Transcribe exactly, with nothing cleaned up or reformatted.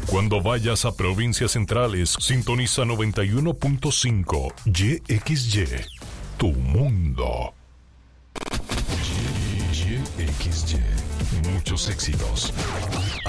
Cuando vayas a provincias centrales, sintoniza noventa y uno punto cinco Y X Y, tu mundo. Y X Y, muchos éxitos.